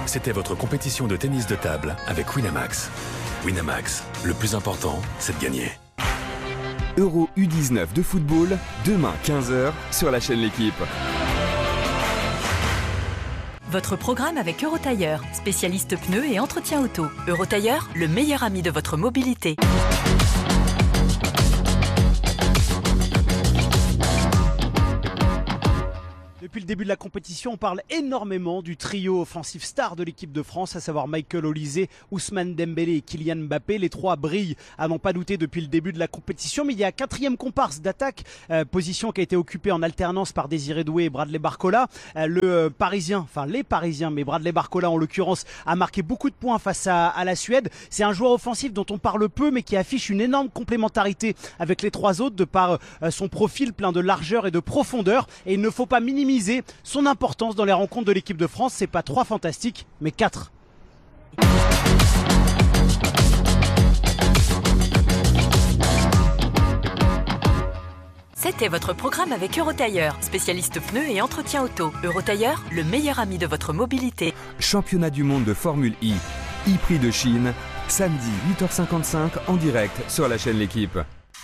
C'était votre compétition de tennis de table avec Winamax. Winamax, le plus important, c'est de gagner. Euro U19 de football, demain 15h sur la chaîne L'Équipe. Votre programme avec Eurotailleur, spécialiste pneus et entretien auto. Eurotailleur, le meilleur ami de votre mobilité. Depuis le début de la compétition, on parle énormément du trio offensif star de l'équipe de France, à savoir Michael Olise, Ousmane Dembélé et Kylian Mbappé. Les trois brillent à n'en pas douter depuis le début de la compétition, mais il y a un quatrième comparse d'attaque, position qui a été occupée en alternance par Désiré Doué et Bradley Barcola. Les Parisiens, mais Bradley Barcola en l'occurrence a marqué beaucoup de points face à la Suède. C'est un joueur offensif dont on parle peu, mais qui affiche une énorme complémentarité avec les trois autres de par son profil plein de largeur et de profondeur. Et il ne faut pas minimiser son importance dans les rencontres de l'équipe de France. C'est pas 3 fantastiques, mais 4. C'était votre programme avec Eurotailleur, spécialiste pneus et entretien auto. Eurotailleur, le meilleur ami de votre mobilité. Championnat du monde de Formule I, e-Prix de Chine, samedi 8h55 en direct sur la chaîne L'Équipe.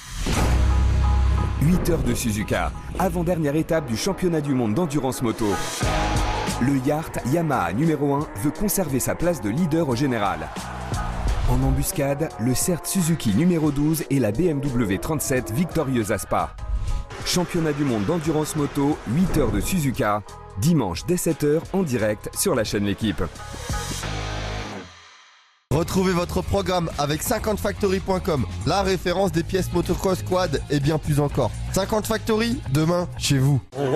8 heures de Suzuka, avant-dernière étape du championnat du monde d'endurance moto. Le Yacht Yamaha numéro 1 veut conserver sa place de leader au général. En embuscade, le CERT Suzuki numéro 12 et la BMW 37 victorieuse à Spa. Championnat du monde d'endurance moto, 8 heures de Suzuka, dimanche dès 7h en direct sur la chaîne L'Équipe. Retrouvez votre programme avec 50factory.com, la référence des pièces motocross quad et bien plus encore. 50 Factory, demain, chez vous.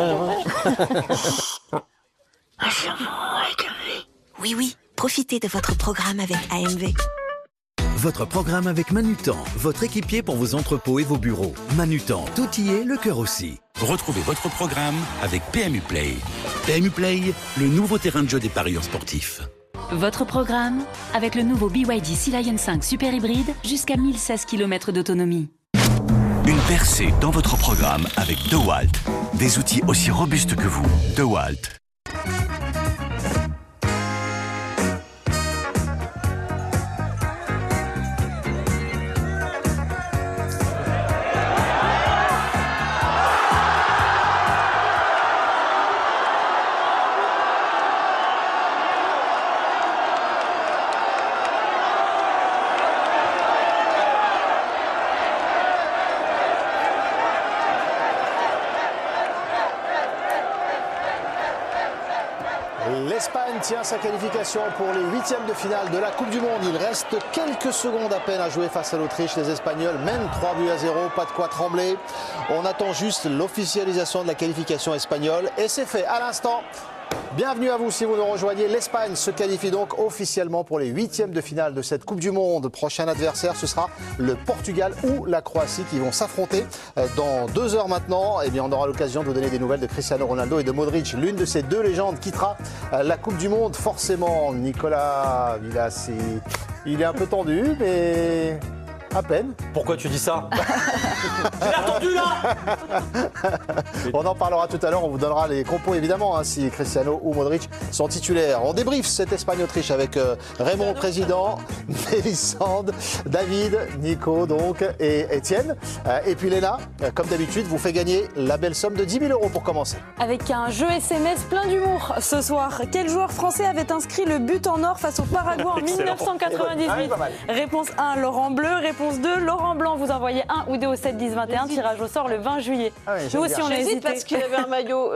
Oui, profitez de votre programme avec AMV. Votre programme avec Manutan, votre équipier pour vos entrepôts et vos bureaux. Manutan, tout y est, le cœur aussi. Retrouvez votre programme avec PMU Play. PMU Play, le nouveau terrain de jeu des parieurs sportifs. Votre programme avec le nouveau BYD Sea Lion 5 Super Hybride jusqu'à 1016 km d'autonomie. Une percée dans votre programme avec DeWalt. Des outils aussi robustes que vous. DeWalt. L'Espagne tient sa qualification pour les huitièmes de finale de la Coupe du Monde. Il reste quelques secondes à peine à jouer face à l'Autriche. Les Espagnols mènent 3-0, pas de quoi trembler. On attend juste l'officialisation de la qualification espagnole et c'est fait à l'instant. Bienvenue à vous si vous nous rejoignez. L'Espagne se qualifie donc officiellement pour les huitièmes de finale de cette Coupe du Monde. Prochain adversaire, ce sera le Portugal ou la Croatie qui vont s'affronter dans 2 heures maintenant. Eh bien, on aura l'occasion de vous donner des nouvelles de Cristiano Ronaldo et de Modric. L'une de ces deux légendes quittera la Coupe du Monde. Forcément, Nicolas Villas, il est un peu tendu, mais à peine. Pourquoi tu dis ça? J'ai l'air tendu là. On en parlera tout à l'heure, on vous donnera les compos évidemment, hein, si Cristiano ou Modric sont titulaires. On débriefe cette Espagne-Autriche avec Raymond, président, Mélissande, David, Nico donc et Étienne. Et puis Léna, comme d'habitude, vous fait gagner la belle somme de 10 000 € pour commencer. Avec un jeu SMS plein d'humour ce soir. Quel joueur français avait inscrit le but en or face au Paraguay en 1998? Réponse 1, Laurent Bleu. Réponse 2, Laurent Blanc. Vous envoyez 1 ou 2 au 7 10 21. Tirage au sort le 20 juillet. Ah oui, nous aussi on a hésité parce qu'il avait un maillot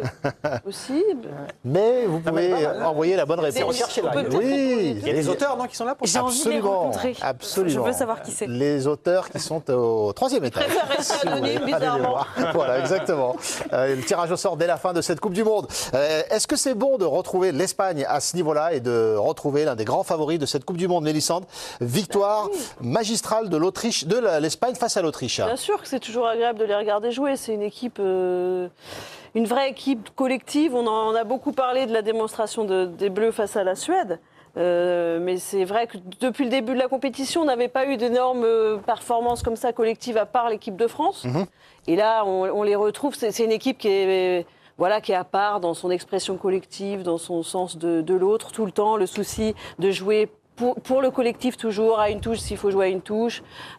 aussi. Mais vous pouvez envoyer la bonne réponse. On cherche là. Oui, il y a des auteurs non, qui sont là pour ça. J'ai envie de les rencontrer. Absolument. Je veux savoir qui c'est. Les auteurs qui sont au 3e étage. Préfère rester anonyme, bizarrement. Voilà, exactement. Le tirage au sort dès la fin de cette Coupe du Monde. Est-ce que c'est bon de retrouver l'Espagne à ce niveau-là et de retrouver l'un des grands favoris de cette Coupe du Monde, Mélissande? Victoire magistrale de l'Autriche, de l'Espagne face à l'Autriche. Bien sûr que c'est toujours agréable de les regarder jouer. C'est une équipe, une vraie équipe collective. On en a beaucoup parlé de la démonstration des Bleus face à la Suède. Mais c'est vrai que depuis le début de la compétition, on n'avait pas eu d'énormes performances comme ça collectives à part l'équipe de France. Et là, on les retrouve. C'est une équipe qui est voilà, qui est à part dans son expression collective, dans son sens de l'autre, tout le temps, le souci de jouer pour le collectif toujours, à une touche s'il faut jouer à une touche,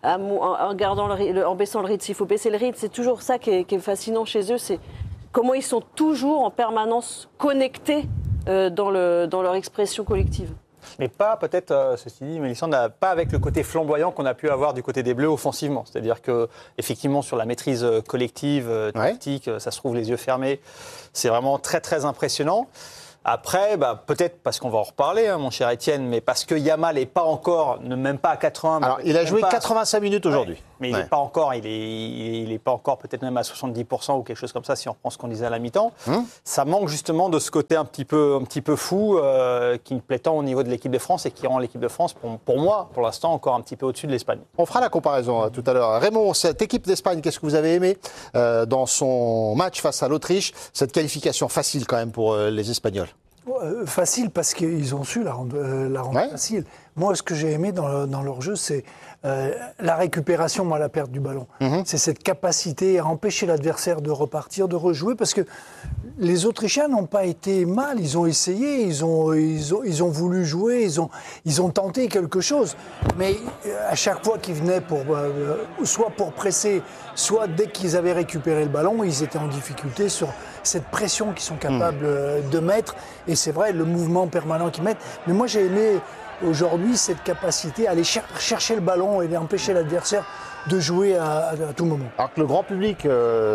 en baissant le rythme s'il faut baisser le rythme. C'est toujours ça qui est fascinant chez eux, c'est comment ils sont toujours en permanence connectés dans leur expression collective. Mais pas peut-être, ceci dit, Mélissandre, pas avec le côté flamboyant qu'on a pu avoir du côté des Bleus offensivement. C'est-à-dire qu'effectivement, sur la maîtrise collective, tactique, ça se trouve les yeux fermés, c'est vraiment très très impressionnant. Après, peut-être parce qu'on va en reparler, mon cher Étienne, mais parce que Yamal n'est pas encore, même pas à 80. Alors, il a joué 85 minutes aujourd'hui. Mais il n'est pas encore, il est pas encore peut-être même à 70% ou quelque chose comme ça, si on reprend ce qu'on disait à la mi-temps. Ça manque justement de ce côté un petit peu fou qui me plaît tant au niveau de l'équipe de France et qui rend l'équipe de France, pour moi, pour l'instant, encore un petit peu au-dessus de l'Espagne. On fera la comparaison tout à l'heure. Raymond, cette équipe d'Espagne, qu'est-ce que vous avez aimé dans son match face à l'Autriche? Cette qualification facile quand même pour les Espagnols. Facile parce qu'ils ont su la rendre facile. Moi, ce que j'ai aimé dans leur jeu, c'est la récupération à la perte du ballon. C'est cette capacité à empêcher l'adversaire de repartir, de rejouer, parce que les Autrichiens n'ont pas été mal. Ils ont essayé, ils ont voulu jouer, ils ont tenté quelque chose. Mais à chaque fois qu'ils venaient soit pour presser, soit dès qu'ils avaient récupéré le ballon, ils étaient en difficulté sur cette pression qu'ils sont capables de mettre. Et c'est vrai, le mouvement permanent qu'ils mettent. Mais moi, j'ai aimé aujourd'hui cette capacité à aller chercher le ballon et d'empêcher l'adversaire de jouer à tout moment. Alors que le grand public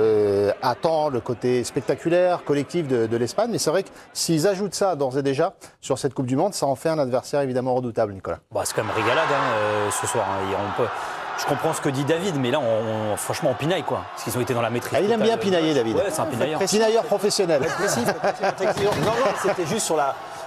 attend le côté spectaculaire, collectif de l'Espagne, mais c'est vrai que s'ils ajoutent ça d'ores et déjà sur cette Coupe du Monde, ça en fait un adversaire évidemment redoutable, Nicolas. C'est quand même régalade ce soir. Je comprends ce que dit David, mais là, franchement, on pinaille, quoi. Parce qu'ils ont été dans la maîtrise. Il aime bien pinailler, David. Ouais, c'est un pinailleur. Pinailleur professionnel. Non, c'était juste sur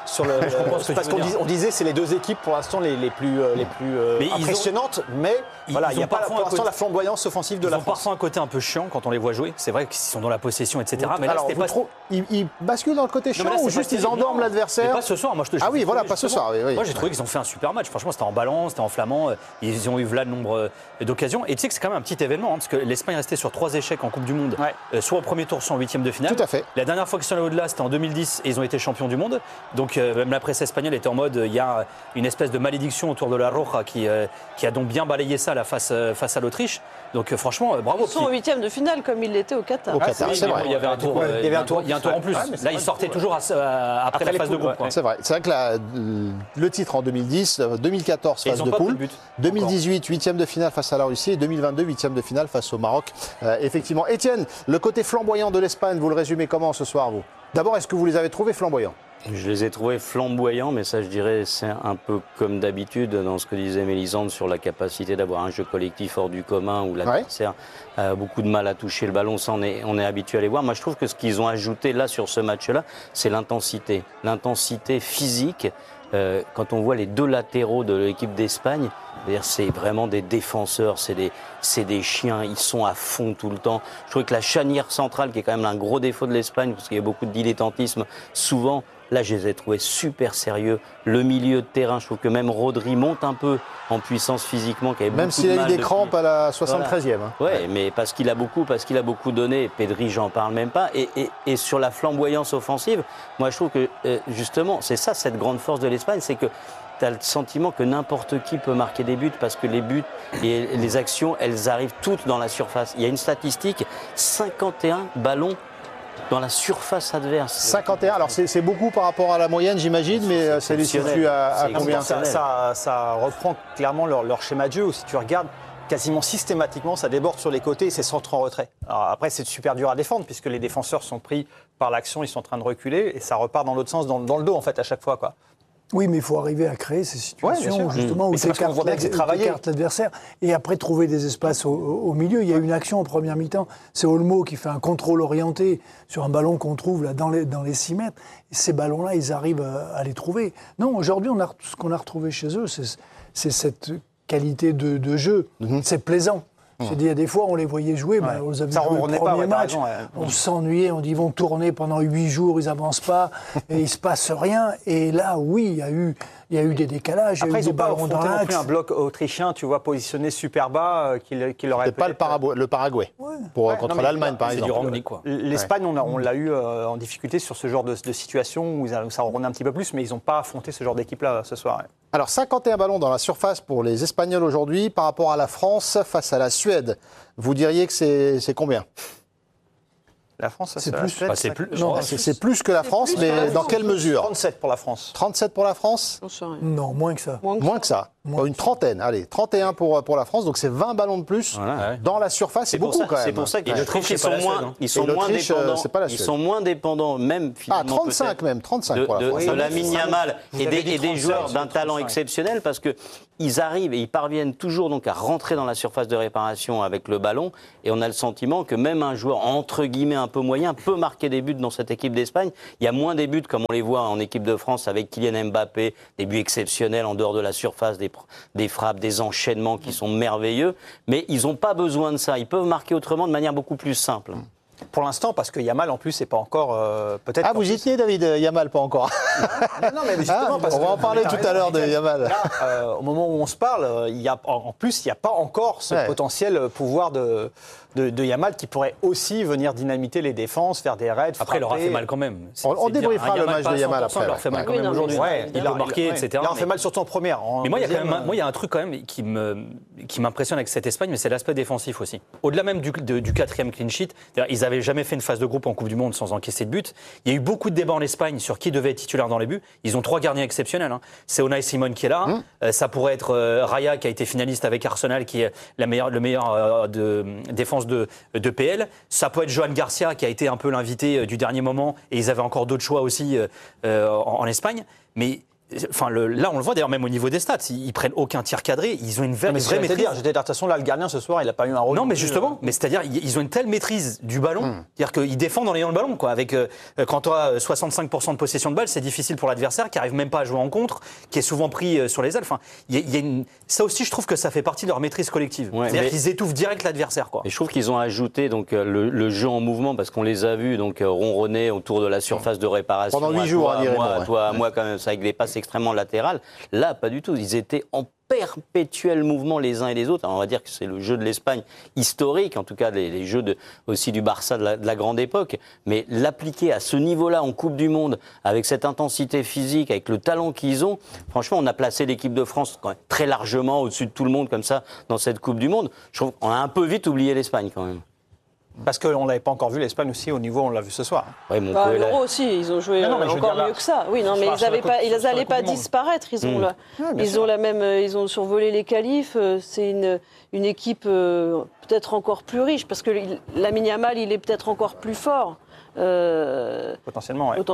parce qu'on disait c'est les deux équipes pour l'instant les plus impressionnantes, mais voilà, il n'y a pas pour l'instant la flamboyance offensive de la France. Ils ont parfois un côté un peu chiant quand on les voit jouer. C'est vrai qu'ils sont dans la possession, etc. Mais là, c'était pas. Ils basculent dans le côté chiant ou juste ils endorment l'adversaire? Mais pas ce soir. Moi, ah oui, voilà, pas ce soir. Oui. Moi, j'ai trouvé qu'ils ont fait un super match. Franchement, c'était en ballon, c'était en flamand. Ils ont eu là le nombre d'occasions. Et tu sais que c'est quand même un petit événement, parce que l'Espagne restait sur 3 échecs en Coupe du Monde, soit au premier tour, soit en 8e de finale. Tout à fait. La dernière fois qu'ils sont allés au-delà, c'était en 2010 et ils ont été champions du monde. Donc même la presse espagnole était en mode, il y a une espèce de malédiction autour de la Roja qui a donc bien balayé ça là, face à l'Autriche. Donc franchement, bravo. Ils sont en 8e de finale comme ils l'étaient au Qatar. C'est vrai. Il y avait un tour. Il y a un tour en plus. Là, ils sortaient toujours après la phase de groupe. C'est vrai. C'est vrai que le titre en 2010, 2014 phase de poule, 2018 8e de finale face à la Russie et 2022 8e de finale face au Maroc. Effectivement. Étienne, le côté flamboyant de l'Espagne, vous le résumez comment ce soir, vous? D'abord, est-ce que vous les avez trouvés flamboyants? Je les ai trouvés flamboyants, mais ça, je dirais, c'est un peu comme d'habitude dans ce que disait Mélissandre sur la capacité d'avoir un jeu collectif hors du commun où l'adversaire a beaucoup de mal à toucher le ballon. Ça, on est habitué à les voir. Moi, je trouve que ce qu'ils ont ajouté là sur ce match-là, c'est l'intensité. L'intensité physique. Quand on voit les deux latéraux de l'équipe d'Espagne, c'est vraiment des défenseurs, c'est des chiens, ils sont à fond tout le temps. Je trouve que la charnière centrale, qui est quand même un gros défaut de l'Espagne, parce qu'il y a beaucoup de dilettantisme, souvent, là je les ai trouvés super sérieux. Le milieu de terrain, je trouve que même Rodri monte un peu en puissance physiquement. Même s'il a eu des crampes à la 73e. Voilà. Mais parce qu'il a beaucoup donné. Pedri, j'en parle même pas. Et sur la flamboyance offensive, moi je trouve que justement, c'est ça cette grande force de l'Espagne, c'est que tu as le sentiment que n'importe qui peut marquer des buts parce que les buts et les actions, elles arrivent toutes dans la surface. Il y a une statistique, 51 ballons dans la surface adverse. 51, alors c'est beaucoup par rapport à la moyenne, j'imagine, mais ça les situe à combien? Ça reprend clairement leur schéma de jeu, où si tu regardes, quasiment systématiquement, ça déborde sur les côtés et c'est centre en retrait. Alors après, c'est super dur à défendre puisque les défenseurs sont pris par l'action, ils sont en train de reculer et ça repart dans l'autre sens, dans le dos en fait à chaque fois, quoi. Oui, mais il faut arriver à créer ces situations justement où tu écartes l'adversaire et après trouver des espaces au milieu. Il y a une action en première mi-temps, c'est Olmo qui fait un contrôle orienté sur un ballon qu'on trouve là dans les 6 mètres. Et ces ballons-là, ils arrivent à les trouver. Non, aujourd'hui, ce qu'on a retrouvé chez eux, c'est cette qualité de jeu. C'est plaisant. J'ai dit, il y a des fois, on les voyait jouer, on les a vus le premier match, on s'ennuyait, on dit, ils vont tourner pendant 8 jours, ils n'avancent pas, et il ne se passe rien. Et là, oui, il Il y a eu des décalages, Après, il y a eu des ballons dans non plus l'axe. un bloc autrichien, tu vois, positionné super bas, qui leur C'était pas le Paraguay, contre l'Allemagne, par exemple. L'Espagne, on l'a eu en difficulté sur ce genre de situation où ça revenait un petit peu plus, mais ils n'ont pas affronté ce genre d'équipe-là ce soir. Alors, 51 ballons dans la surface pour les Espagnols aujourd'hui par rapport à la France face à la Suède. Vous diriez que c'est combien ? La France, c'est plus. C'est plus que la France, mais dans quelle mesure ? 37 pour la France. 37 pour la France ? Non, moins que ça. Moins que ça. Une trentaine, allez, 31 pour la France, donc c'est 20 ballons de plus dans la surface, c'est beaucoup quand même. C'est pour ça qu'ils sont moins dépendants, même finalement. 35 pour la France. De Lamine Yamal et des joueurs d'un talent exceptionnel, parce qu'ils arrivent et ils parviennent toujours donc à rentrer dans la surface de réparation avec le ballon, et on a le sentiment que même un joueur entre guillemets un peu moyen peut marquer des buts dans cette équipe d'Espagne. Il y a moins des buts comme on les voit en équipe de France avec Kylian Mbappé, des buts exceptionnels en dehors de la surface, des frappes, des enchaînements qui sont merveilleux, mais ils n'ont pas besoin de ça. Ils peuvent marquer autrement de manière beaucoup plus simple. Pour l'instant, parce que Yamal, en plus, c'est pas encore peut-être. Ah, vous y tenez, David Yamal, pas encore. Non, mais justement, parce on va en parler tout à l'heure de Yamal. Là, au moment où on se parle, en plus, il n'y a pas encore ce potentiel pouvoir de Yamal qui pourrait aussi venir dynamiter les défenses, faire des raids. Après, il leur a fait mal quand même. On débriefera le match de Yamal après. Il leur fait mal quand même aujourd'hui. Il a marqué, etc. Il leur fait mal surtout en première. Mais moi, il y a un truc quand même qui m'impressionne avec cette Espagne, mais c'est l'aspect défensif aussi. Au-delà même du quatrième clean sheet, ils n'avaient jamais fait une phase de groupe en Coupe du Monde sans encaisser de but. Il y a eu beaucoup de débats en Espagne sur qui devait être titulaire dans les buts. Ils ont 3 gardiens exceptionnels. C'est Unai Simon qui est là. Ça pourrait être Raya qui a été finaliste avec Arsenal, qui est le meilleur défense de PL. Ça peut être Johan Garcia qui a été un peu l'invité du dernier moment, et ils avaient encore d'autres choix aussi en Espagne. Mais là, on le voit d'ailleurs même au niveau des stats. Ils prennent aucun tir cadré. Ils ont une vraie maîtrise. J'étais de toute façon, là, le gardien ce soir, il n'a pas eu un rôle. Non, mais justement, mais c'est-à-dire, ils ont une telle maîtrise du ballon, c'est-à-dire qu'ils défendent en ayant le ballon, quoi. Avec quand tu as 65% de possession de balle, c'est difficile pour l'adversaire qui arrive même pas à jouer en contre, qui est souvent pris sur les ailes. Enfin, ça aussi, je trouve que ça fait partie de leur maîtrise collective. C'est-à-dire qu'ils étouffent direct l'adversaire, quoi. Et je trouve qu'ils ont ajouté donc le jeu en mouvement, parce qu'on les a vus donc ronronner autour de la surface de réparation. Pendant 8 jours, moi, quand même, ça avec des passes extrêmement latérales. Là, pas du tout. Ils étaient en perpétuel mouvement les uns et les autres. Alors, on va dire que c'est le jeu de l'Espagne historique, en tout cas les jeux aussi du Barça de la grande époque. Mais l'appliquer à ce niveau-là en Coupe du Monde, avec cette intensité physique, avec le talent qu'ils ont, franchement, on a placé l'équipe de France quand même très largement au-dessus de tout le monde comme ça dans cette Coupe du Monde. Je trouve qu'on a un peu vite oublié l'Espagne quand même. Parce qu'on n'avait pas encore vu l'Espagne aussi au niveau, on l'a vu ce soir. L'Euro aussi, ils ont joué encore mieux que ça. Oui, non, mais ils n'allaient pas disparaître. Ils ont survolé les qualifs. C'est une équipe peut-être encore plus riche, parce que Lamine Yamal, il est peut-être encore plus fort. Potentiellement, oui.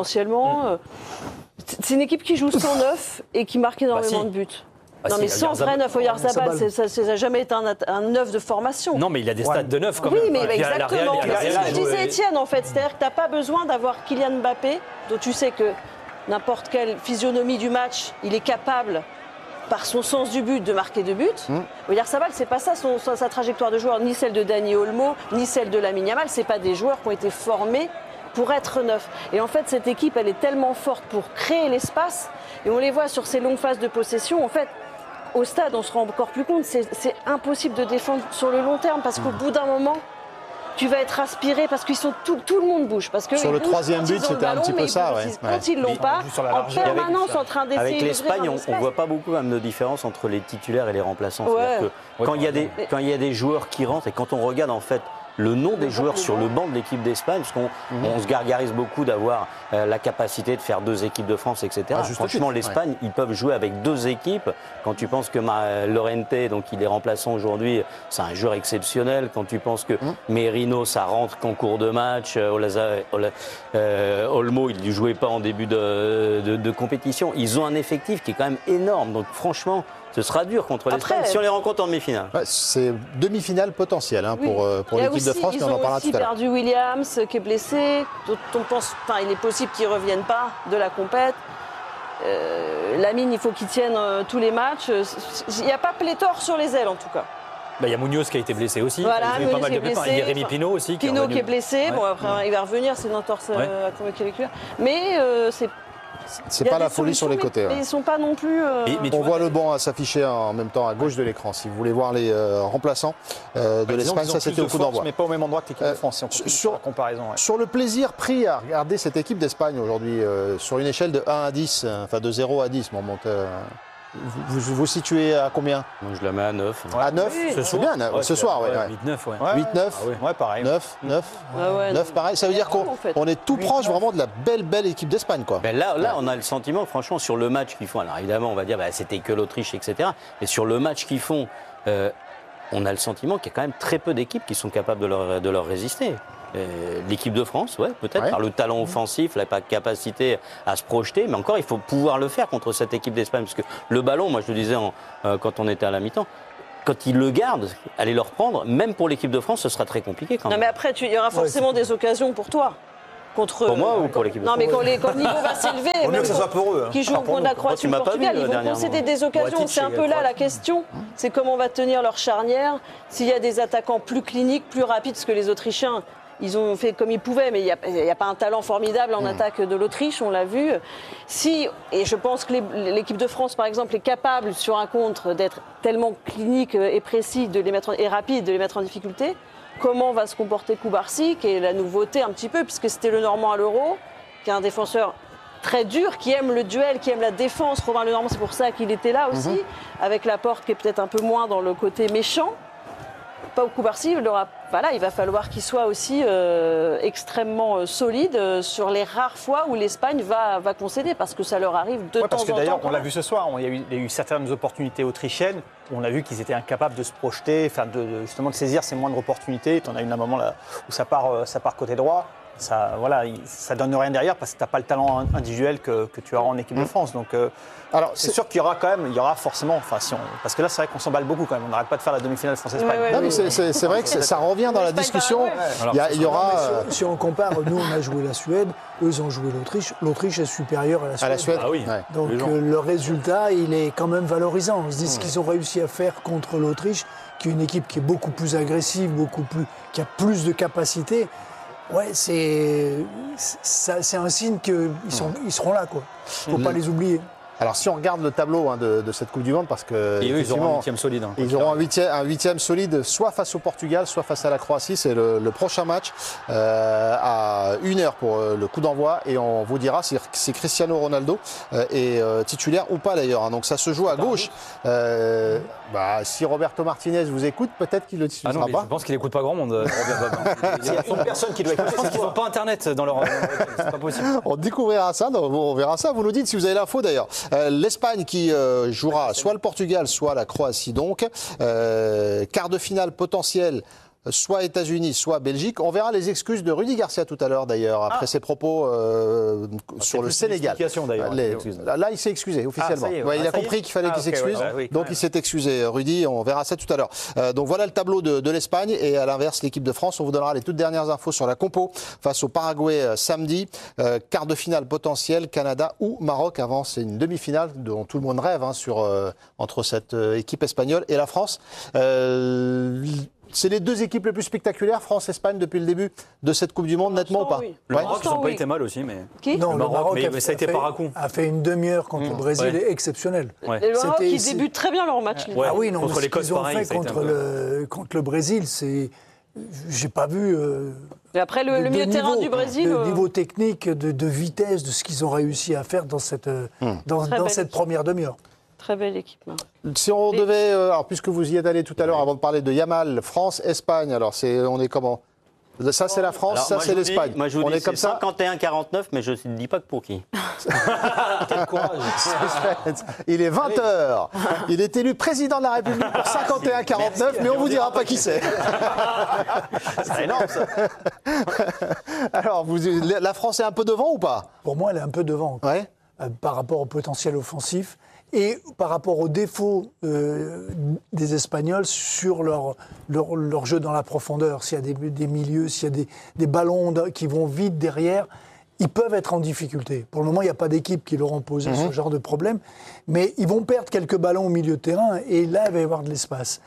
C'est une équipe qui joue sans neuf et qui marque énormément de buts. Non, mais sans vrai neuf, Oyarzabal, ça n'a jamais été un neuf de formation. Non, mais il a des stats de neuf quand même. Oui, mais exactement. C'est ce que disait Étienne, en fait. C'est-à-dire que tu n'as pas besoin d'avoir Kylian Mbappé, dont tu sais que n'importe quelle physionomie du match, il est capable, par son sens du but, de marquer 2 buts. Oyarzabal, c'est pas ça sa trajectoire de joueur, ni celle de Dani Olmo, ni celle de Lamine Yamal. C'est pas des joueurs qui ont été formés pour être neufs. Et en fait, cette équipe, elle est tellement forte pour créer l'espace, et on les voit sur ces longues phases de possession. En fait, au stade, on se rend encore plus compte, c'est impossible de défendre sur le long terme, parce qu'au bout d'un moment, tu vas être aspiré, parce qu'ils sont tout le monde bouge. Parce que sur le 3e but, c'était un petit peu ça. Quand ils l'ont pas, en permanence en train d'essayer. Avec l'Espagne, on ne voit pas beaucoup même de différence entre les titulaires et les remplaçants. C'est-à-dire que quand il y a des joueurs qui rentrent, et quand on regarde en fait le nom des joueurs sur le banc de l'équipe d'Espagne, parce qu'on se gargarise beaucoup d'avoir la capacité de faire 2 équipes de France, etc. Franchement, l'Espagne, ils peuvent jouer avec 2 équipes. Quand tu penses que Llorente, donc il est remplaçant aujourd'hui, c'est un joueur exceptionnel. Quand tu penses que Merino, ça rentre qu'en cours de match, Olmo, il ne jouait pas en début de compétition. Ils ont un effectif qui est quand même énorme. Donc franchement, ce sera dur contre l'Espagne si on les rencontre en demi-finale. C'est demi-finale potentielle pour l'équipe de France, mais on en parlera tout à l'heure. Ils ont aussi perdu Williams qui est blessé. On pense, il est possible qu'il ne revienne pas de la compète. Lamine, il faut qu'il tienne tous les matchs. Il n'y a pas pléthore sur les ailes en tout cas. Il y a Munoz qui a été blessé aussi. Voilà, Munoz qui est blessé. Il y a Rémi Pinault aussi. Pinault qui est blessé. Bon, après, il va revenir, c'est une entorse à convoquer les cuirs. Mais c'est pas la folie sur les côtés. Mais ils sont pas non plus. On voit le banc s'afficher en même temps à gauche de l'écran. Si vous voulez voir les remplaçants de l'Espagne, ça c'était au coup d'envoi. Mais pas au même endroit que l'équipe de France. Sur la comparaison. Sur le plaisir pris à regarder cette équipe d'Espagne aujourd'hui, sur une échelle de 1 à 10, enfin de 0 à 10, vous vous situez à combien? Moi, je la mets à 9. À 9 C'est bien, ce soir, ouais. 8-9, ouais. 8-9 Ouais, pareil. 9, pareil. Ça veut dire qu'on est tout proche vraiment de la belle équipe d'Espagne, quoi. Ben là, on a le sentiment, franchement, sur le match qu'ils font, alors évidemment, on va dire, c'était que l'Autriche, etc. Mais sur le match qu'ils font, on a le sentiment qu'il y a quand même très peu d'équipes qui sont capables de leur résister. L'équipe de France, peut-être, par le talent offensif, la capacité à se projeter, mais encore, il faut pouvoir le faire contre cette équipe d'Espagne, parce que le ballon, moi je le disais quand on était à la mi-temps, quand ils le gardent, aller le reprendre, même pour l'équipe de France, ce sera très compliqué quand même. Non, mais après, il y aura forcément des occasions pour toi. Pour moi ou pour l'équipe de France? Non, mais quand le niveau va s'élever, au mieux que ce soit pour eux. Qui jouent contre la Croatie ou le Portugal, ils vont concéder des occasions. C'est un peu là la question. C'est comment va tenir leur charnière, s'il y a des attaquants plus cliniques, plus rapides, parce que les Autrichiens, ils ont fait comme ils pouvaient, mais il n'y a pas un talent formidable en attaque de l'Autriche, on l'a vu. Et je pense que l'équipe de France, par exemple, est capable, sur un contre, d'être tellement clinique et précis et rapide, de les mettre en difficulté. Comment va se comporter Kubarsi, qui est la nouveauté un petit peu, puisque c'était le Normand à l'Euro, qui est un défenseur très dur, qui aime le duel, qui aime la défense. Robin Le Normand, c'est pour ça qu'il était là aussi, avec Laporte qui est peut-être un peu moins dans le côté méchant. Pas au Kubarsi, il va falloir qu'il soit aussi extrêmement solide sur les rares fois où l'Espagne va concéder, parce que ça leur arrive de temps en temps. Parce que d'ailleurs, on l'a vu ce soir, il y a eu certaines opportunités autrichiennes où on a vu qu'ils étaient incapables de se projeter, justement de saisir ces moindres opportunités. On a eu un moment là où ça part côté droit. Ça donne rien derrière parce que tu n'as pas le talent individuel que tu as en équipe de France. Donc, alors, c'est sûr qu'il y aura forcément, parce que là, c'est vrai qu'on s'emballe beaucoup quand même. On n'arrête pas de faire la demi-finale France-Espagne. Mais c'est vrai que ça revient dans la discussion. Il y aura. Si on compare, nous, on a joué la Suède, eux, ils ont joué l'Autriche. L'Autriche est supérieure à la Suède. Ah oui. Donc, le résultat, il est quand même valorisant. On se dit ce qu'ils ont réussi à faire contre l'Autriche, qui est une équipe qui est beaucoup plus agressive, qui a plus de capacité. Ouais, c'est un signe qu'ils seront là, quoi. Faut pas les oublier. Alors si on regarde le tableau de cette Coupe du Monde, parce que ils auront un huitième solide. Ils auront un huitième solide, soit face au Portugal, soit face à la Croatie. C'est le prochain match à 1h pour le coup d'envoi, et on vous dira si Cristiano Ronaldo est titulaire ou pas d'ailleurs. Donc ça se joue à gauche. Si Roberto Martinez vous écoute, peut-être qu'il le titulera pas. Je pense qu'il n'écoute pas grand monde. Il y a une personne qui doit écouter. Je pense qu'ils n'ont pas Internet dans leur. C'est pas possible. On découvrira ça, on verra ça. Vous nous dites si vous avez l'info d'ailleurs. L'Espagne qui jouera soit le Portugal, soit la Croatie donc. Quart de finale potentiel. Soit États-Unis, soit Belgique. On verra les excuses de Rudy Garcia tout à l'heure d'ailleurs, après ses propos sur le Sénégal. Là, il s'est excusé officiellement. Il a compris qu'il fallait qu'il s'excuse, donc il s'est excusé. Rudy, on verra ça tout à l'heure. Donc voilà le tableau de l'Espagne, et à l'inverse, l'équipe de France. On vous donnera les toutes dernières infos sur la compo face au Paraguay samedi. Quart de finale potentiel, Canada ou Maroc. Avant, c'est une demi-finale dont tout le monde rêve entre cette équipe espagnole et la France. C'est les deux équipes les plus spectaculaires, France-Espagne, depuis le début de cette Coupe du Monde, nettement ou pas? Le Maroc, ils n'ont pas été mal aussi, mais. Non, le Maroc ça a été par à-coup. A fait une demi-heure contre le Brésil exceptionnelle. Et le Maroc, ils débutent très bien leur match. Ah oui, non, contre l'Écosse, pareil. Contre le Brésil, j'ai pas vu. Et après, le milieu de terrain du Brésil. Le niveau technique, de vitesse, de ce qu'ils ont réussi à faire dans cette première demi-heure. Très belle équipe. Si on devait, alors puisque vous y êtes allé tout à l'heure avant de parler de Yamal, France, Espagne, alors on est comment? Ça c'est la France, alors, ça c'est l'Espagne. Moi je vous on dis est comme ça. 51-49, mais je ne dis pas que pour qui. Quel courage. Il est 20h. Il est élu président de la République pour 51-49, mais on vous dira pas qui c'est. C'est énorme ça. Alors, la France est un peu devant ou pas? Pour moi, elle est un peu devant. Ouais. Par rapport au potentiel offensif et par rapport aux défauts des Espagnols sur leur jeu dans la profondeur. S'il y a des milieux, s'il y a des ballons qui vont vite derrière, ils peuvent être en difficulté. Pour le moment, il n'y a pas d'équipe qui leur ont posé ce genre de problème, mais ils vont perdre quelques ballons au milieu de terrain et là, il va y avoir de l'espace.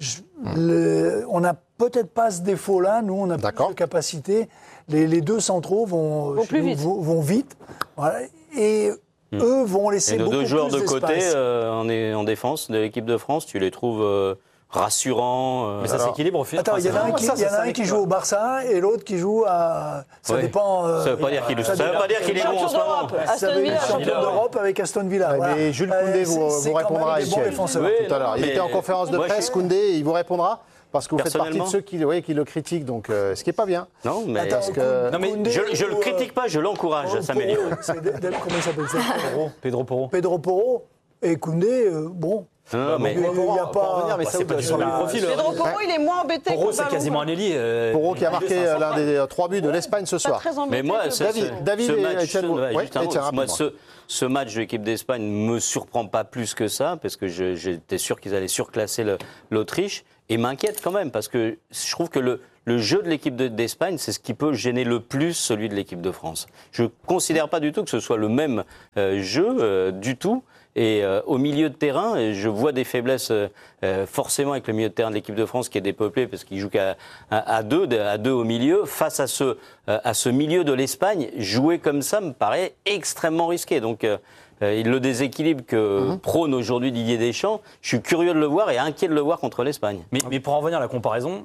On n'a peut-être pas ce défaut-là, nous, on a plus de capacité. Les deux centraux vont vite. Voilà. Et vont laisser Et nos beaucoup deux joueurs plus de côté d'espace. en défense de l'équipe de France, tu les trouves rassurants. Mais ça s'équilibre au final. Attends, il y en a un qui joue au Barça et l'autre qui joue à. Ça dépend. Ça ne veut pas dire qu'il est bon en ce moment. Ça veut dire champion d'Europe avec Aston Villa. Ouais, mais Jules Koundé vous répondra tout à l'heure. Il était en conférence de presse, Koundé, il vous répondra. Parce que vous faites partie de ceux qui le critiquent, donc ce qui n'est pas bien. Non, mais, Koundé, je ne le critique pas, je l'encourage à s'améliorer. Comment il s'appelle ça Pedro Porro. Pedro Porro et Koundé, bon. Non, mais il n'y a pas. Mais c'est pas du tout le même profil. Pedro Porro, il est moins embêté que Porro, c'est quasiment un ailier. Porro qui a marqué l'un des 3 buts de l'Espagne ce soir. Mais moi, David et Etienne, ce match de l'équipe d'Espagne ne me surprend pas plus que ça, parce que j'étais sûr qu'ils allaient surclasser l'Autriche, et m'inquiète quand même, parce que je trouve que le jeu de l'équipe d'Espagne, c'est ce qui peut gêner le plus celui de l'équipe de France. Je ne considère pas du tout que ce soit le même jeu du tout. Et au milieu de terrain, je vois des faiblesses forcément avec le milieu de terrain de l'équipe de France qui est dépeuplé parce qu'il joue à deux au milieu. Face à ce milieu de l'Espagne, jouer comme ça me paraît extrêmement risqué. Donc le déséquilibre que prône aujourd'hui Didier Deschamps, je suis curieux de le voir et inquiet de le voir contre l'Espagne. Mais pour en revenir à la comparaison,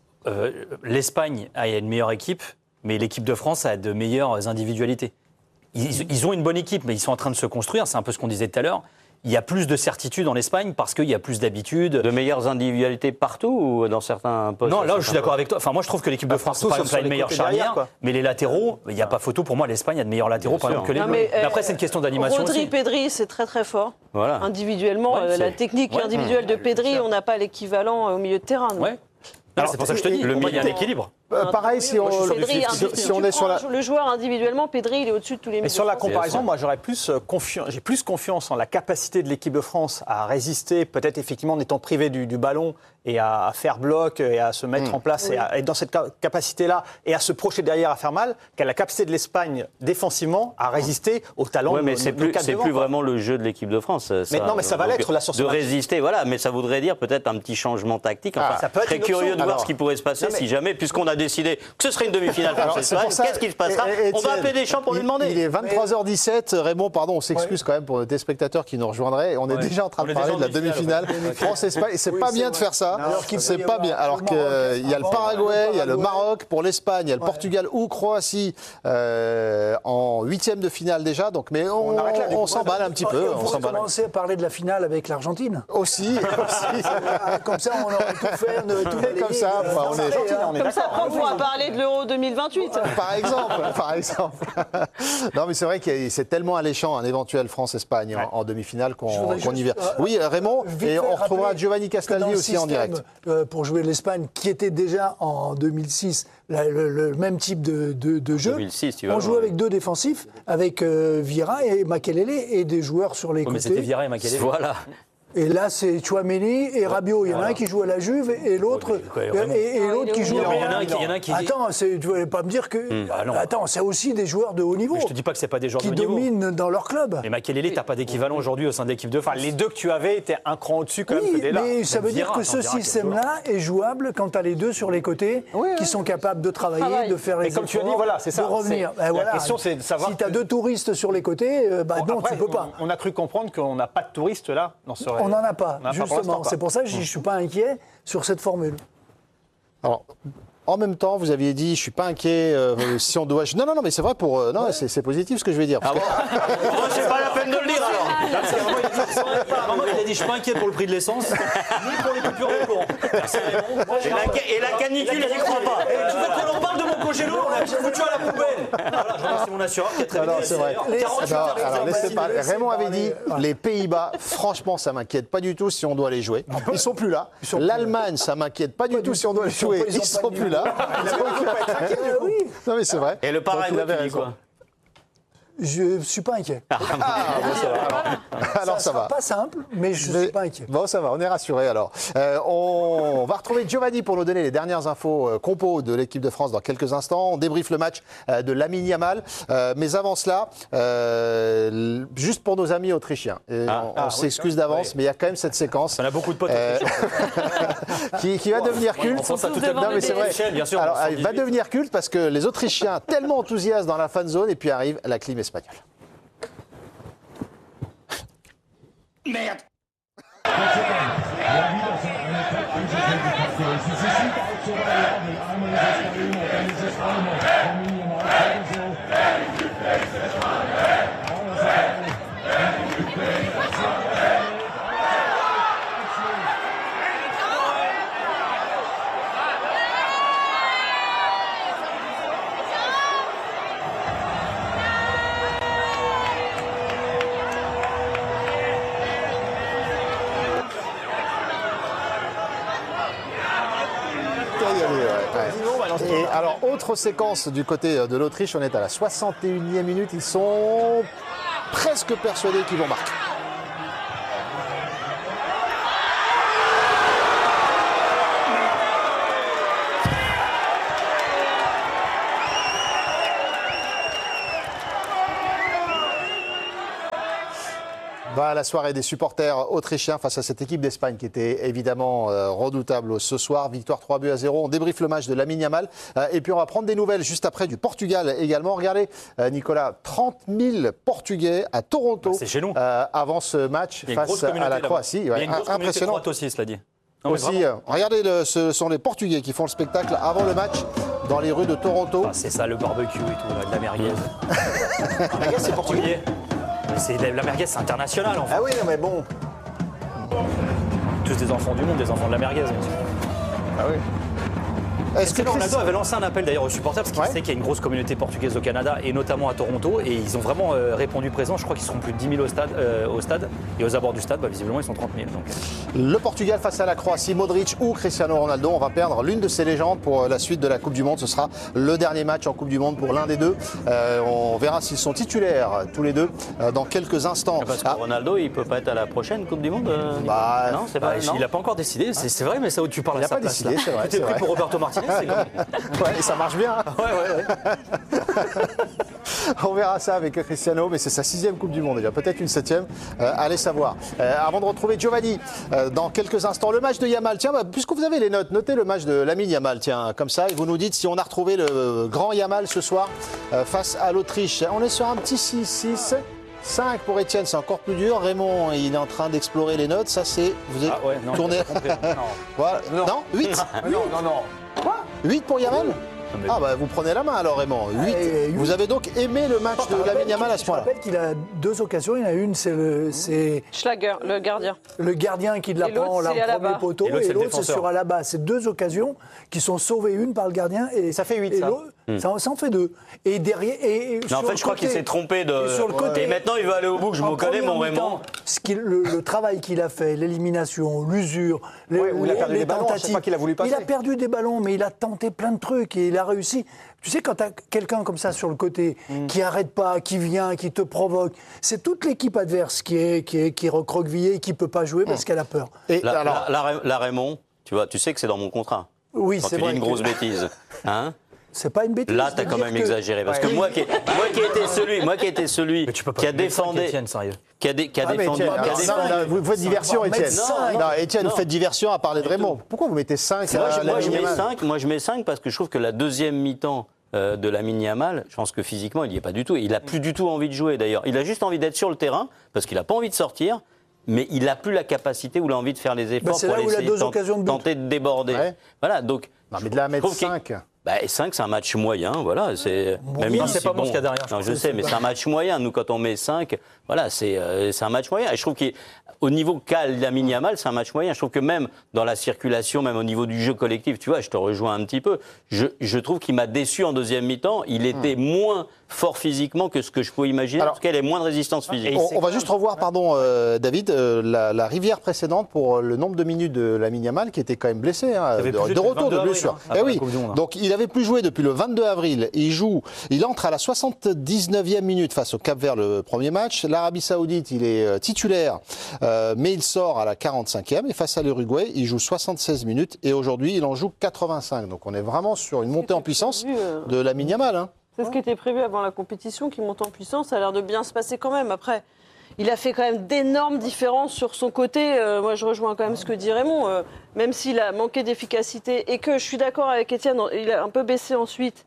l'Espagne a une meilleure équipe, mais l'équipe de France a de meilleures individualités. Ils ont une bonne équipe, mais ils sont en train de se construire. C'est un peu ce qu'on disait tout à l'heure. Il y a plus de certitude en Espagne parce qu'il y a plus d'habitude. De meilleures individualités partout ou dans certains postes? Non, là, je suis d'accord avec toi. Enfin, moi, je trouve que l'équipe de France, par exemple, a une meilleure charnière. Mais les latéraux, il n'y a pas photo. Pour moi, l'Espagne a de meilleurs latéraux, par exemple, que les Bleus. Mais après, c'est une question d'animation aussi. Rodri, Pedri, c'est très très fort. Voilà. Individuellement, la technique individuelle de Pedri, on n'a pas l'équivalent au milieu de terrain. Ouais. Alors, c'est pour ça que je te dis, il y a un équilibre. Pareil, si on est sur la... Le joueur individuellement, Pedri, il est au-dessus de tous les milieux. Et sur la comparaison, moi, j'ai plus confiance en la capacité de l'équipe de France à résister, peut-être effectivement en étant privé du ballon et à faire bloc et à se mettre en place et à être dans cette capacité-là et à se projeter derrière à faire mal, qu'à la capacité de l'Espagne défensivement à résister au talent. Oui, mais c'est plus vraiment le jeu de l'équipe de France. Non, mais ça va l'être là sur ce match. De résister, voilà, mais ça voudrait dire peut-être un petit changement tactique. Enfin, ça peut être très curieux de voir ce qui pourrait se passer si jamais, puisqu'on a décidé que ce serait une demi-finale France-Espagne. Qu'est-ce qui se passera? On va appeler Deschamps pour lui demander. Il est 23h17. Raymond, pardon, on s'excuse quand même pour nos téléspectateurs qui nous rejoindraient. On est déjà en train de parler de la demi-finale France-Espagne. Et c'est pas bien de faire ça. C'est pas bien. Alors qu'il y a le Paraguay, il y a le Maroc. Pour l'Espagne, il y a le Portugal ou Croatie en 8e de finale déjà. Donc, mais on s'emballe un petit peu. On va commencer à parler de la finale avec l'Argentine. Aussi. Comme ça, on aurait tout fait. Comme ça, comme ça, on pourra parler de l'Euro 2028. Par exemple. Non, mais c'est vrai que c'est tellement alléchant un éventuel France-Espagne en demi-finale qu'on y vient. Oui, Raymond, et on retrouvera Giovanni Castaldi aussi en direct. Pour jouer l'Espagne, qui était déjà en 2006 le même type de jeu. 2006, on joue avec deux défensifs, avec Vieira et Makelele et des joueurs sur les côtés. Mais c'était Vieira et Makelele. Voilà. Et là, c'est Chouameni et Rabiot. Il y en a un qui joue à la Juve et l'autre qui joue à... Il y en a un qui dit... Attends, tu ne vas pas me dire que... Attends, c'est aussi des joueurs de haut niveau. Mais je te dis pas que c'est pas des joueurs de haut niveau. Qui dominent dans leur club. Mais Makelele, t'as pas d'équivalent aujourd'hui au sein de l'équipe de France. Les deux que tu avais étaient un cran au-dessus quand même. Oui, mais ça veut dire que ce système-là est jouable quand tu as les deux sur les côtés qui sont capables de travailler, de faire les efforts, comme tu as dit, voilà, c'est ça. De revenir. La question, c'est de savoir... Si tu as deux touristes sur les côtés, non, tu peux pas. On a cru comprendre qu'on n'a pas de touristes là. On n'en a pas. Justement, c'est pour ça que je ne suis pas inquiet sur cette formule. Alors, en même temps, vous aviez dit, je ne suis pas inquiet si on doit... Non, mais c'est vrai pour... Non, c'est positif ce que je vais dire. Ah bon c'est pas la peine de le dire alors. Maman, il a dit, je suis pas inquiet pour le prix de l'essence, ni pour les coupures de courant. Et la canicule, il n'y croit pas. Tu veux qu'on en parle de mon congélo? On l'a foutu à la poubelle. Voilà, je remercie mon assureur qui est très bien. C'est vrai. Alors, laissez pas. Raymond avait dit, les Pays-Bas, franchement, ça m'inquiète pas du tout si on doit les jouer. Ils sont plus là. L'Allemagne, ça m'inquiète pas du tout si on doit les jouer. Ils sont plus là. Non, mais c'est vrai. Et le Paraguay, tu dis quoi? Je ne suis pas inquiet. Alors ça va. Pas simple, mais je ne suis pas inquiet. Bon, ça va, on est rassuré alors. On va retrouver Giovanni pour nous donner les dernières infos compos de l'équipe de France dans quelques instants. On débriefe le match de Lamine Yamal. Mais avant cela, juste pour nos amis autrichiens, on s'excuse d'avance, mais il y a quand même cette séquence. On a beaucoup de potes qui va devenir culte. Non, mais c'est vrai. Alors, elle va devenir culte parce que les Autrichiens tellement enthousiastes dans la fan zone et puis arrive la clim espagnole. Merde. Et alors, autre séquence du côté de l'Autriche, on est à la 61e minute, ils sont presque persuadés qu'ils vont marquer. Va la soirée des supporters autrichiens face à cette équipe d'Espagne qui était évidemment redoutable ce soir. Victoire 3-0. On débriefe le match de Lamine Yamal. Et puis on va prendre des nouvelles juste après du Portugal également. Regardez, Nicolas, 30 000 Portugais à Toronto avant ce match face à la Croatie. Il y a une grosse impressionnant communauté aussi, cela dit. Non, aussi, regardez, ce sont les Portugais qui font le spectacle avant le match dans les rues de Toronto. Ah, c'est ça, le barbecue et tout, de la merguez. La merguez, c'est portugais. La merguez, c'est international en fait. Ah oui, mais bon. Tous des enfants du monde, des enfants de la merguez. Ah oui. Est-ce que Ronaldo avait lancé un appel d'ailleurs aux supporters parce qu'il sait qu'il y a une grosse communauté portugaise au Canada et notamment à Toronto et ils ont vraiment répondu présent. Je crois qu'ils seront plus de 10 000 au stade et aux abords du stade, visiblement ils sont 30 000. Donc. Le Portugal face à la Croatie, Modric ou Cristiano Ronaldo. On va perdre l'une de ces légendes pour la suite de la Coupe du Monde. Ce sera le dernier match en Coupe du Monde pour l'un des deux. On verra s'ils sont titulaires tous les deux dans quelques instants. Parce que Ronaldo, il peut pas être à la prochaine Coupe du Monde. Non, c'est pas. Il n'a pas encore décidé. C'est vrai, mais ça où tu parles à sa place. Il n'a pas décidé, c'est vrai. Tu t'es pris pour Roberto Martinez. Ouais, et ça marche bien. Ouais. On verra ça avec Cristiano, mais c'est sa 6e Coupe du Monde déjà, peut-être une 7e, allez savoir. Avant de retrouver Giovanni, dans quelques instants, le match de Yamal. Tiens, puisque vous avez les notes, notez le match de Lamine Yamal, tiens, comme ça, et vous nous dites si on a retrouvé le grand Yamal ce soir face à l'Autriche. On est sur un petit 6-6. 5 pour Étienne, c'est encore plus dur. Raymond, il est en train d'explorer les notes. Ça, c'est. Vous êtes tourné. Voilà. Non, 8 Non. Quoi 8 pour Yamal? Ah bah vous prenez la main alors Raymond. 8. Vous avez donc aimé le match de Lamine Yamal à ce point-là? Je rappelle qu'il a 2 occasions. Il y en a une, c'est Schlager, le gardien. Le gardien qui la prend là au premier poteau et l'autre c'est sur Alaba. C'est 2 occasions qui sont sauvées, une par le gardien et ça fait 8 ça en fait 2. Et derrière en fait je crois qu'il s'est trompé sur le côté, et maintenant il va aller au bout. Je me connais mon Raymond. Le travail qu'il a fait, l'élimination, l'usure, les tentatives. Il a perdu des ballons, mais il a tenté plein de trucs et il a réussi. Tu sais, quand tu as quelqu'un comme ça sur le côté, qui n'arrête pas, qui vient, qui te provoque, c'est toute l'équipe adverse qui est recroquevillée et qui ne peut pas jouer parce qu'elle a peur. Et là, Raymond, tu sais que c'est dans mon contrat. Oui, c'est vrai. Quand tu dis une grosse bêtise. Hein? C'est pas une bêtise. Là, tu as quand même exagéré. Parce que moi qui ai été celui qui a défendu. Vous faites diversion, Étienne. Non, Étienne, vous faites diversion à parler de Raymond. Pourquoi vous mettez 5 Moi, je mets 5 parce que je trouve que la deuxième mi-temps de Lamine Yamal, je pense que physiquement, il n'y est pas du tout. Il n'a plus du tout envie de jouer, d'ailleurs. Il a juste envie d'être sur le terrain parce qu'il n'a pas envie de sortir. Mais il n'a plus la capacité ou l'envie de faire les efforts pour tenter de déborder. Ouais. Voilà, donc. Non, mais de la mettre 5. 5, c'est un match moyen, voilà. C'est pas bon ce qu'il y a derrière. Non, je sais, mais c'est un match moyen. Nous, quand on met 5, voilà, c'est un match moyen. Et je trouve qu'au niveau qu'a Lamine Yamal, c'est un match moyen. Je trouve que même dans la circulation, même au niveau du jeu collectif, tu vois, je te rejoins un petit peu. Je trouve qu'il m'a déçu en deuxième mi-temps. Il était moins fort physiquement que ce que je pouvais imaginer. Alors, en tout cas, il a moins de résistance physique. On va juste revoir, David, la rivière précédente pour le nombre de minutes de Lamine Yamal qui était quand même blessé, de retour de blessure. Oui. Donc il n'avait plus joué depuis le 22 avril. Il entre à la 79e minute face au Cap-Vert le premier match. L'Arabie Saoudite, il est titulaire, mais il sort à la 45e. Et face à l'Uruguay, il joue 76 minutes. Et aujourd'hui, il en joue 85. Donc on est vraiment sur une montée en puissance de Lamine Yamal. Hein. C'est ce qui était prévu avant la compétition, qui monte en puissance. Ça a l'air de bien se passer quand même. Après, il a fait quand même d'énormes différences sur son côté. Moi, je rejoins quand même ce que dit Raymond. Même s'il a manqué d'efficacité et que je suis d'accord avec Étienne, il a un peu baissé ensuite.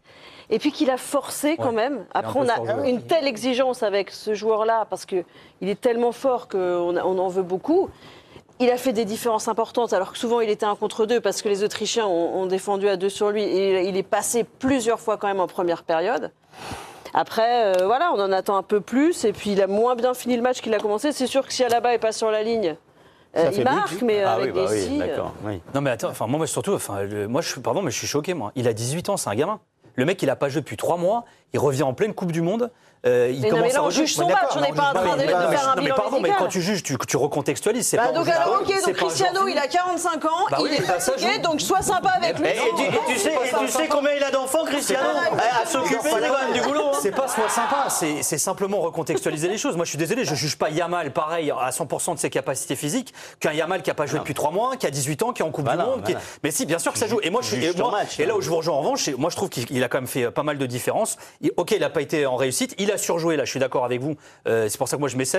Et puis qu'il a forcé quand même. Après, on a une telle exigence avec ce joueur-là, parce qu'il est tellement fort qu'on en veut beaucoup. Il a fait des différences importantes, alors que souvent il était 1 contre 2, parce que les Autrichiens ont défendu à 2 sur lui. Et il est passé plusieurs fois quand même en première période. Après, voilà, on en attend un peu plus. Et puis il a moins bien fini le match qu'il a commencé. C'est sûr que si Alaba n'est pas sur la ligne, il marque, mais avec Messi... d'accord. Non mais attends, moi surtout, moi je suis choqué, moi. Il a 18 ans, c'est un gamin. Le mec, il n'a pas joué depuis 3 mois. Il revient en pleine Coupe du Monde. Mais là, on juge son match, on n'est pas en train de faire un bilan pardon, mais quand tu juges, tu recontextualises. C'est pas donc alors, ok, donc Cristiano, il a 45 ans, il est fatigué, donc sois sympa avec lui. Et tu sais combien il a d'enfants, Cristiano? À s'occuper, c'est quand même du boulot. C'est pas sois sympa, c'est simplement recontextualiser les choses. Moi, je suis désolé, je juge pas Yamal pareil à 100% de ses capacités physiques qu'un Yamal qui a pas joué depuis 3 mois, qui a 18 ans, qui est en Coupe du Monde. Mais si, bien sûr que ça joue. Et moi, et là où je vous rejoins en revanche, moi, je trouve qu'il a quand même fait pas mal de différences. Ok, il n'a pas été en réussite, il a surjoué, là, je suis d'accord avec vous. C'est pour ça que moi, je mets 7.